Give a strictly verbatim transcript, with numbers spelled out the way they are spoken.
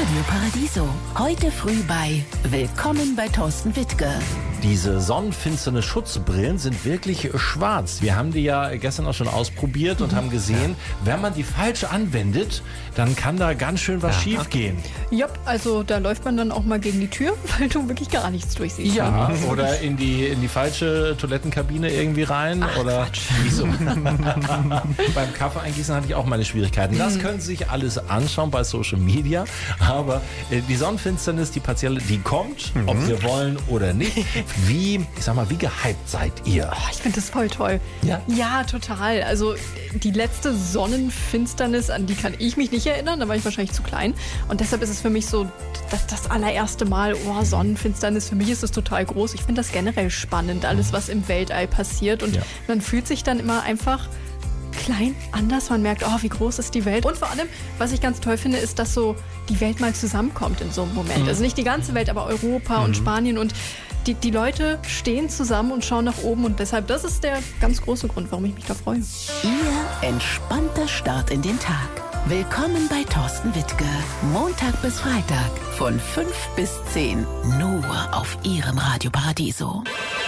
Radio Paradiso. Heute früh bei Willkommen bei Thorsten Wittke. Diese Sonnenfinsternis-Schutzbrillen sind wirklich schwarz. Wir haben die ja gestern auch schon ausprobiert und haben gesehen, wenn man die falsch anwendet, dann kann da ganz schön was schief gehen. Ja, also da läuft man dann auch mal gegen die Tür, weil du wirklich gar nichts durchsiehst. Ja, oder in die, in die falsche Toilettenkabine irgendwie rein. Ach, oder Quatsch. Wieso? Beim Kaffee eingießen hatte ich auch meine Schwierigkeiten. Das können Sie sich alles anschauen bei Social Media. Aber äh, die Sonnenfinsternis, die partielle, die kommt, ob wir wollen oder nicht. Wie, ich sag mal, wie gehypt seid ihr? Oh, ich finde das voll toll. Ja? Ja, total. Also die letzte Sonnenfinsternis, an die kann ich mich nicht erinnern, da war ich wahrscheinlich zu klein. Und deshalb ist es für mich so das, das allererste Mal, oh, Sonnenfinsternis, für mich ist es total groß. Ich finde das generell spannend, alles, was im Weltall passiert. Und Ja. man fühlt sich dann immer einfach klein, anders. Man merkt, oh, wie groß ist die Welt. Und vor allem, was ich ganz toll finde, ist, dass so die Welt mal zusammenkommt in so einem Moment. Also nicht die ganze Welt, aber Europa und Spanien und die, die Leute stehen zusammen und schauen nach oben. Und deshalb, das ist der ganz große Grund, warum ich mich da freue. Ihr entspannter Start in den Tag. Willkommen bei Thorsten Wittke. Montag bis Freitag von fünf bis zehn. Nur auf Ihrem Radio Paradiso.